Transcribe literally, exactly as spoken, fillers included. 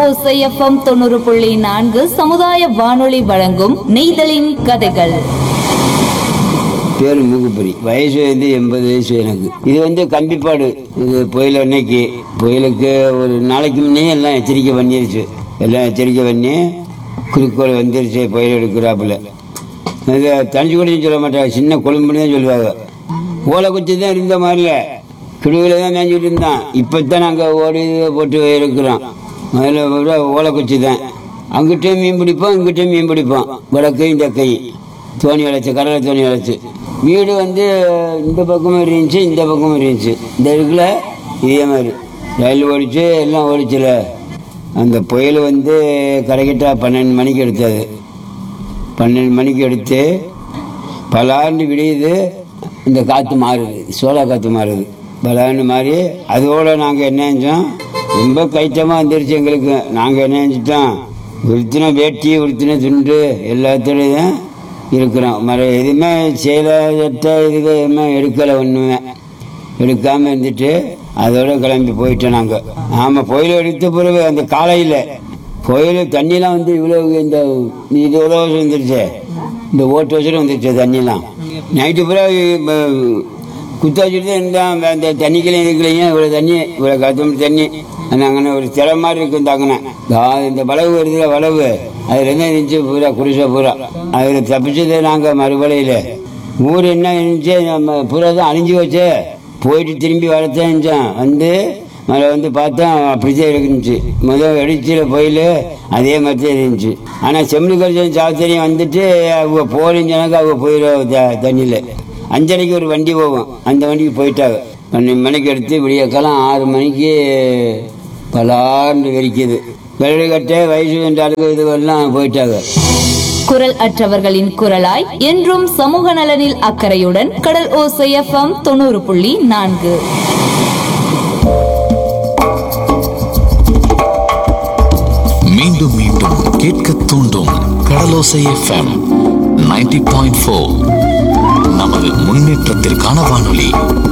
ஓசை எஃப்எம் தொண்ணூறு புள்ளி நான்கு சமுதாய வானொலி வழங்கும் நெய்தலின் கதைகள். பேர் மூக்குப்பொறி. வயசு வந்து எண்பது வயசு எனக்கு. இது வந்து கம்பிப்பாடு. இது புயல் அன்னைக்கு புயலுக்கு ஒரு நாளைக்கு முன்னே எல்லாம் எச்சரிக்கை பண்ணிருச்சு. எல்லாம் எச்சரிக்கை பண்ணி குறுக்கோள் வந்துருச்சு புயல் எடுக்கிறாப்புல. அது தனிச்சு கூட சொல்ல மாட்டாங்க, சின்ன கொழும்புன்னு தான் சொல்லுவாங்க. ஓலை குச்சி தான் இருந்த மாதிரில கிடுவில் தான் மேய்ஞ்சிட்டு இருந்தான். இப்போ தான் நாங்கள் ஓடி போட்டு இருக்கிறோம். முதல்ல ஓலை குச்சி தான். அங்கிட்டையும் மீன் பிடிப்போம், இங்கிட்டையும் மீன் பிடிப்போம். வடக்கையும் தெக்கையும் தோணி வளைச்சு, கடலை தோணி வளைச்சு. வீடு வந்து இந்த பக்கமும் இருந்துச்சு, இந்த பக்கமும் இருந்துச்சு. இந்த இருக்குல்ல இதே மாதிரி ரயில் ஓடிச்சு, எல்லாம் ஓடிச்சுல. அந்த புயல் வந்து கரைக்கிட்டா பன்னெண்டு மணிக்கு எடுத்தது. பன்னெண்டு மணிக்கு எடுத்து பலாண்டு விடியுது. இந்த காற்று மாறுது, சோளா காற்று மாறுது, பலாண்டு மாறி அதோடு நாங்கள் என்ன செஞ்சோம், ரொம்ப கைட்டமாக வந்துருச்சு எங்களுக்கு. நாங்கள் என்ன செஞ்சிட்டோம், உறுத்தின வேட்டி உறுத்தின துண்டு எல்லாத்துலேயும் இருக்கிறோம். மர எதுவுமே சேலை சட்டை இதுக்கு எதுவுமே எடுக்கலை, ஒன்றுமே எடுக்காமல் இருந்துட்டு அதோட கிளம்பி போயிட்டோம் நாங்கள். ஆமாம், புயல் எடுத்த பிறகு அந்த காலையில் புயல் தண்ணிலாம் வந்து இவ்வளோ இந்த இது இவ்வளோ வந்துருச்சு, இந்த ஓட்டு வச்சுட்டு வந்துருச்சு தண்ணிலாம். நைட்டு பூரா குத்த வச்சுட்டு தான் இருந்தான். அந்த தண்ணிக்கலையும் இதுக்கலையும் இவ்வளோ தண்ணி, இவ்வளோ கருத்து தண்ணி. அங்கே ஒரு திரை மாதிரி இருக்கும் தாங்கண்ணே. இந்த வளவு வருதுல, வளவு அதில் என்ன இருந்துச்சு பூரா குடிசை பூரா. அதில் தப்பிச்சது நாங்கள் மறுபலையில். ஊர் என்ன இருந்துச்சு, நம்ம பூரா தான் அழிஞ்சு வச்சு போயிட்டு திரும்பி வரத்தான் இருந்துச்சான். வந்து அதில் வந்து பார்த்தா அப்படித்தான் இருந்துச்சு. முதல் வெடிச்சில் போயில் அதே மாதிரி தான் இருந்துச்சு. ஆனால் செம்மணி கரிசன் சாத்திரியம் வந்துட்டு அவங்க போறீங்கனாக்கா அவங்க போயிடும் த தண்ணியில். அஞ்சரைக்கு ஒரு வண்டி போகும், அந்த வண்டிக்கு போயிட்டாங்க. பன்னெண்டு மணிக்கு எடுத்து விடியக்காலம் ஆறு மணிக்கு பலாண்டு வெடிக்குது. வெள்ளை கட்டை வயசு வென்றாளுக்கு இதுவெல்லாம் போயிட்டாங்க. குரல் அற்றவர்களின் குரலாய் என்றும் சமூக நலனில் அக்கறையுடன் கடல் ஓசை எஃப்எம் தொண்ணூறு புள்ளி நான்கு. மீண்டும் மீண்டும் கேட்க தூண்டும் கடலோசை எஃப்எம் தொண்ணூறு புள்ளி நான்கு. நமது முன்னேற்றத்திற்கான வானொலி.